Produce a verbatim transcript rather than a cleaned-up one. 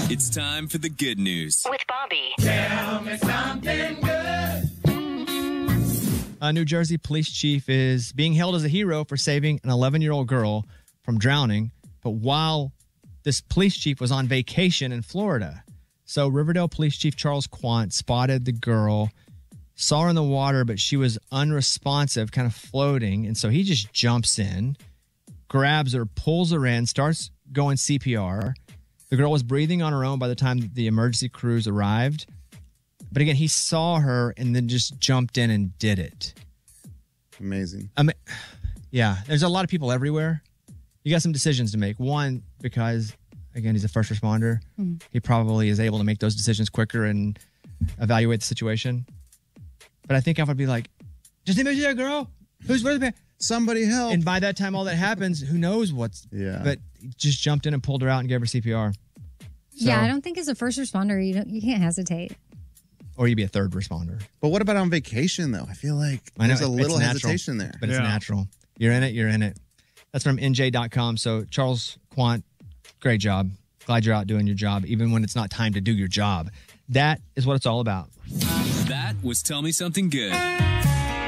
It's time for the good news with Bobby. Tell me something good. A New Jersey police chief is being hailed as a hero for saving an eleven-year-old girl from drowning, but while this police chief was on vacation in Florida. So Riverdale Police Chief Charles Quant spotted the girl, saw her in the water, but she was unresponsive, kind of floating. And so he just jumps in, grabs her, pulls her in, starts going C P R. The girl was breathing on her own by the time the emergency crews arrived. But again, he saw her and then just jumped in and did it. Amazing. I mean, yeah, there's a lot of people everywhere. You got some decisions to make. One, because, again, he's a first responder. Mm-hmm. He probably is able to make those decisions quicker and evaluate the situation. But I think I would be like, just image that girl. Who's where's the Somebody help. And by that time, all that happens, who knows what's. Yeah. But he just jumped in and pulled her out and gave her C P R. So, yeah, I don't think as a first responder, you don't, you can't hesitate. Or you'd be a third responder. But what about on vacation, though? I feel like I know, there's a it's little natural, hesitation there. But it's Yeah. natural. You're in it, you're in it. That's from N J dot com. So Charles Quant, great job. Glad you're out doing your job, even when it's not time to do your job. That is what it's all about. That was Tell Me Something Good.